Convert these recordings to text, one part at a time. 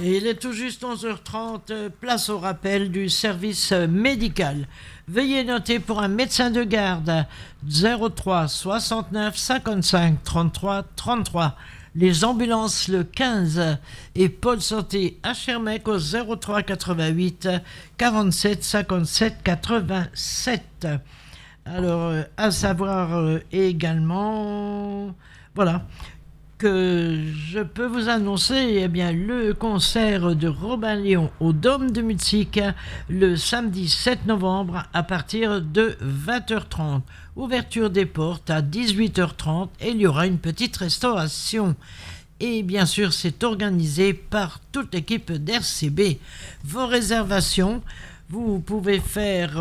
Et il est tout juste 11h30, place au rappel du service médical. Veuillez noter pour un médecin de garde 03 69 55 33 33. Les ambulances le 15 et Pôle Santé à Schermec au 03 88 47 57 87. Alors, à savoir également, voilà, que je peux vous annoncer eh bien, le concert de Robin Léon au Dôme de musique le samedi 7 novembre à partir de 20h30. Ouverture des portes à 18h30 et il y aura une petite restauration. Et bien sûr, c'est organisé par toute l'équipe d'RCB. Vos réservations, vous pouvez faire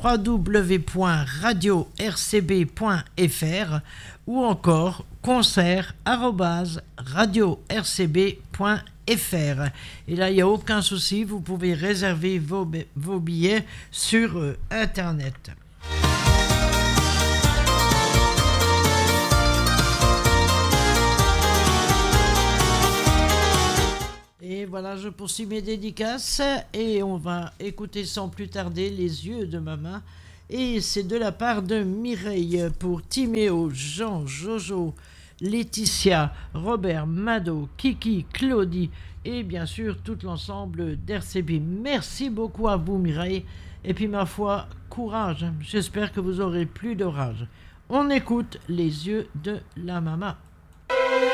www.radio-rcb.fr ou encore concert@radio-rcb.fr. Et là, il n'y a aucun souci, vous pouvez réserver vos billets sur Internet. Et voilà, je poursuis mes dédicaces et on va écouter sans plus tarder Les yeux de maman. Et c'est de la part de Mireille pour Timéo, Jean, Jojo, Laetitia, Robert, Mado, Kiki, Claudie et bien sûr tout l'ensemble d'RCB. Merci beaucoup à vous Mireille. Et puis ma foi, courage. J'espère que vous aurez plus d'orage. On écoute Les yeux de la maman.